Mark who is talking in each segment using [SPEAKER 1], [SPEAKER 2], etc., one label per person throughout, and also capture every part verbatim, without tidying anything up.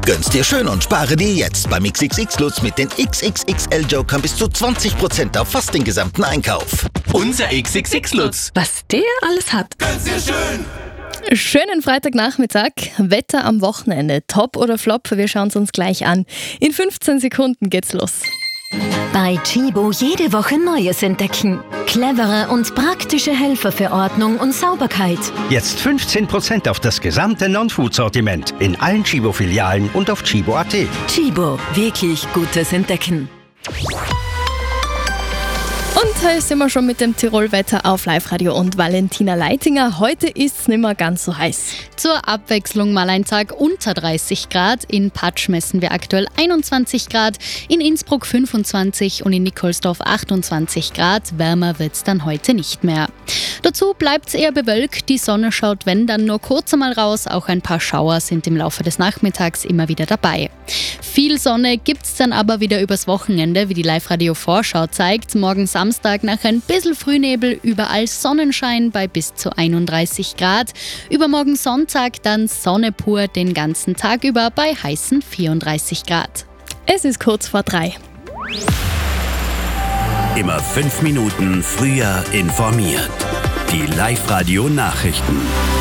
[SPEAKER 1] Gönn's dir schön und spare dir jetzt beim X X X-Lutz mit den X X X L-Jokern bis zu zwanzig Prozent auf fast den gesamten Einkauf.
[SPEAKER 2] Unser X X X-Lutz.
[SPEAKER 3] Was der alles hat.
[SPEAKER 2] Gönn's dir schön.
[SPEAKER 3] Schönen Freitagnachmittag. Wetter am Wochenende. Top oder Flop? Wir schauen es uns gleich an. In fünfzehn Sekunden geht's los.
[SPEAKER 4] Bei Tchibo jede Woche Neues entdecken. Clevere und praktische Helfer für Ordnung und Sauberkeit.
[SPEAKER 5] Jetzt fünfzehn Prozent auf das gesamte Non-Food-Sortiment in allen Tchibo-Filialen und auf tchibo punkt at.
[SPEAKER 4] Tchibo, wirklich gutes Entdecken.
[SPEAKER 3] Und heute sind wir schon mit dem Tirol-Wetter auf Live-Radio und Valentina Leitinger. Heute ist es nicht mehr ganz so heiß.
[SPEAKER 6] Zur Abwechslung mal ein Tag unter dreißig Grad. In Patsch messen wir aktuell einundzwanzig Grad, in Innsbruck fünfundzwanzig und in Nikolsdorf achtundzwanzig Grad. Wärmer wird es dann heute nicht mehr. Dazu bleibt es eher bewölkt. Die Sonne schaut, wenn dann nur kurz einmal raus. Auch ein paar Schauer sind im Laufe des Nachmittags immer wieder dabei. Viel Sonne gibt es dann aber wieder übers Wochenende, wie die Live-Radio-Vorschau zeigt. Morgen Samstag nach ein bisschen Frühnebel überall Sonnenschein bei bis zu einunddreißig Grad. Übermorgen Sonntag dann Sonne pur den ganzen Tag über bei heißen vierunddreißig Grad.
[SPEAKER 3] Es ist kurz vor drei.
[SPEAKER 2] Immer fünf Minuten früher informiert. Die Live-Radio-Nachrichten.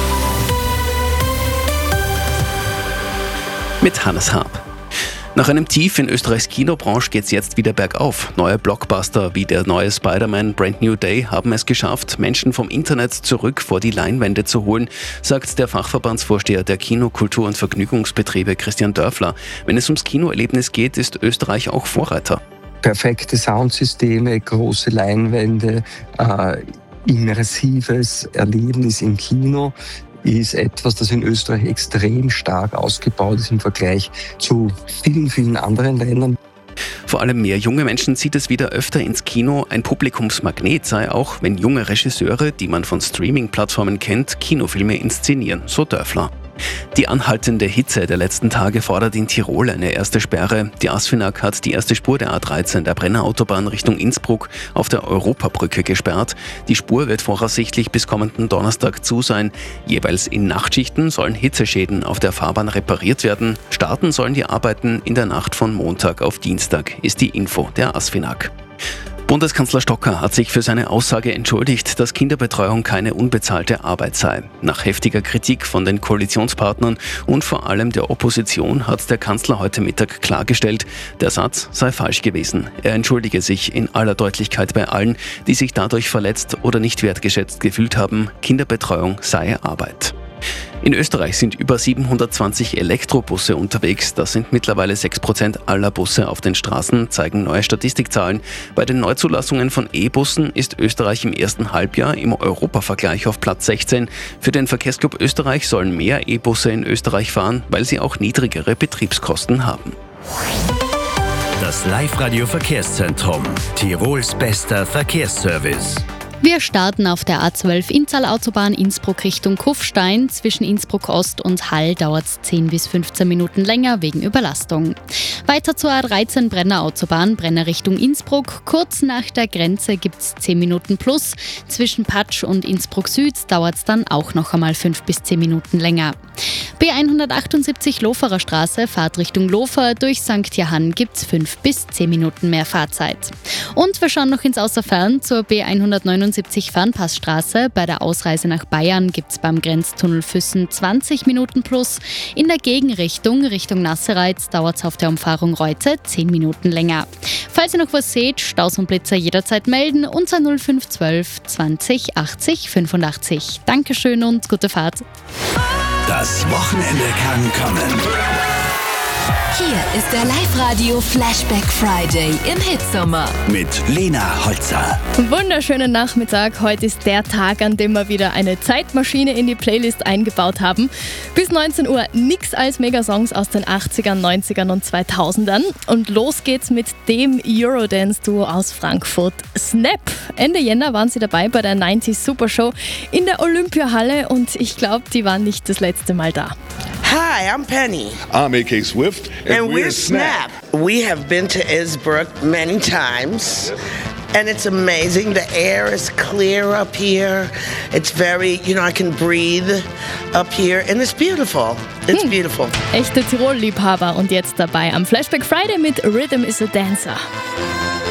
[SPEAKER 2] Mit Hannes Harp. Nach einem Tief in Österreichs Kinobranche geht's jetzt wieder bergauf. Neue Blockbuster wie der neue Spider-Man Brand New Day haben es geschafft, Menschen vom Internet zurück vor die Leinwände zu holen, sagt der Fachverbandsvorsteher der Kino-, Kultur- und Vergnügungsbetriebe Christian Dörfler. Wenn es ums Kinoerlebnis geht, ist Österreich auch Vorreiter.
[SPEAKER 7] Perfekte Soundsysteme, große Leinwände, äh, immersives Erlebnis im Kino ist etwas, das in Österreich extrem stark ausgebaut ist im Vergleich zu vielen, vielen anderen Ländern.
[SPEAKER 2] Vor allem mehr junge Menschen zieht es wieder öfter ins Kino. Ein Publikumsmagnet sei auch, wenn junge Regisseure, die man von Streaming-Plattformen kennt, Kinofilme inszenieren, so Dörfler. Die anhaltende Hitze der letzten Tage fordert in Tirol eine erste Sperre. Die ASFINAG hat die erste Spur der A dreizehn der Brennerautobahn Richtung Innsbruck auf der Europabrücke gesperrt. Die Spur wird voraussichtlich bis kommenden Donnerstag zu sein. Jeweils in Nachtschichten sollen Hitzeschäden auf der Fahrbahn repariert werden. Starten sollen die Arbeiten in der Nacht von Montag auf Dienstag, ist die Info der ASFINAG. Bundeskanzler Stocker hat sich für seine Aussage entschuldigt, dass Kinderbetreuung keine unbezahlte Arbeit sei. Nach heftiger Kritik von den Koalitionspartnern und vor allem der Opposition hat der Kanzler heute Mittag klargestellt, der Satz sei falsch gewesen. Er entschuldige sich in aller Deutlichkeit bei allen, die sich dadurch verletzt oder nicht wertgeschätzt gefühlt haben. Kinderbetreuung sei Arbeit. In Österreich sind über siebenhundertzwanzig Elektrobusse unterwegs. Das sind mittlerweile sechs Prozent aller Busse auf den Straßen, zeigen neue Statistikzahlen. Bei den Neuzulassungen von E-Bussen ist Österreich im ersten Halbjahr im Europavergleich auf Platz sechzehn. Für den Verkehrsclub Österreich sollen mehr E-Busse in Österreich fahren, weil sie auch niedrigere Betriebskosten haben. Das Live-Radio-Verkehrszentrum. Tirols bester Verkehrsservice.
[SPEAKER 6] Wir starten auf der A zwölf Inntal-Autobahn Innsbruck Richtung Kufstein. Zwischen Innsbruck Ost und Hall dauert es zehn bis fünfzehn Minuten länger wegen Überlastung. Weiter zur A dreizehn Brenner-Autobahn, Brenner Richtung Innsbruck. Kurz nach der Grenze gibt es zehn Minuten plus. Zwischen Patsch und Innsbruck Süd dauert es dann auch noch einmal fünf bis zehn Minuten länger. B hundertachtundsiebzig Loferer Straße, Fahrt Richtung Lofer. Durch Sankt Johann gibt es fünf bis zehn Minuten mehr Fahrzeit. Und wir schauen noch ins Außerfern zur B hundertneunundsiebzig Fernpassstraße. Bei der Ausreise nach Bayern gibt es beim Grenztunnel Füssen zwanzig Minuten plus. In der Gegenrichtung, Richtung Nassereitz, dauert es auf der Umfahrung Reute zehn Minuten länger. Falls ihr noch was seht, Staus und Blitzer jederzeit melden unter null fünf eins zwei zwanzig achtzig fünfundachtzig. Dankeschön und gute Fahrt.
[SPEAKER 2] Das Wochenende kann kommen.
[SPEAKER 4] Hier ist der Live-Radio Flashback Friday im Hitsommer.
[SPEAKER 2] Mit Lena Holzer.
[SPEAKER 3] Wunderschönen Nachmittag. Heute ist der Tag, an dem wir wieder eine Zeitmaschine in die Playlist eingebaut haben. Bis neunzehn Uhr nix als Megasongs aus den achtzigern, neunzigern und zweitausendern. Und los geht's mit dem Eurodance-Duo aus Frankfurt, Snap. Ende Jänner waren sie dabei bei der neunziger Super Show in der Olympiahalle und ich glaube, die waren nicht das letzte Mal da.
[SPEAKER 8] Hi, I'm Penny.
[SPEAKER 9] I'm A K Swift.
[SPEAKER 8] And, and we're, we're Snap. Snap. We have been to Esbrook many times. and it's amazing. The air is clear up here. It's very, you know, I can breathe up here, and it's beautiful. It's hm. beautiful.
[SPEAKER 3] Echte Tirol-Liebhaber und jetzt dabei am Flashback Friday mit Rhythm is a Dancer.